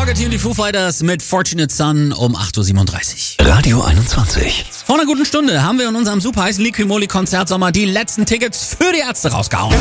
Fogerty und die Foo Fighters mit Fortunate Son um 8.37 Uhr. Radio 21. Vor einer guten Stunde haben wir in unserem super heißen Liqui-Moly-Konzert Sommer die letzten Tickets für die Ärzte rausgehauen.